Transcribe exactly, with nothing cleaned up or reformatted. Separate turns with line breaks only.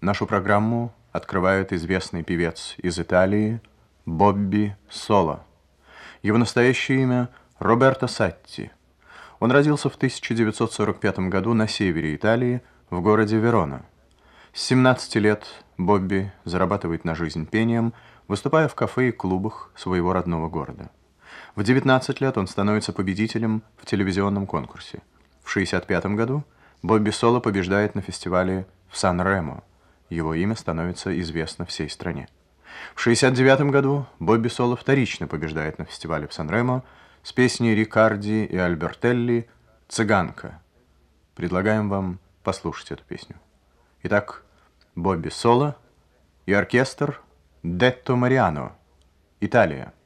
Нашу программу открывает известный певец из Италии Бобби Соло. Его настоящее имя Роберто Сатти. Он родился в тысяча девятьсот сорок пятом году на севере Италии, в городе Верона. С семнадцати лет Бобби зарабатывает на жизнь пением, выступая в кафе и клубах своего родного города. В девятнадцать лет он становится победителем в телевизионном конкурсе. В шестьдесят пятом году Бобби Соло побеждает на фестивале в Сан-Ремо. Его имя становится известно всей стране. В шестьдесят девятом году Бобби Соло вторично побеждает на фестивале в Сан-Ремо с песней Рикарди и Альбертелли «Цыганка». Предлагаем вам послушать эту песню. Итак, Бобби Соло и оркестр Детто Мариано, Италия.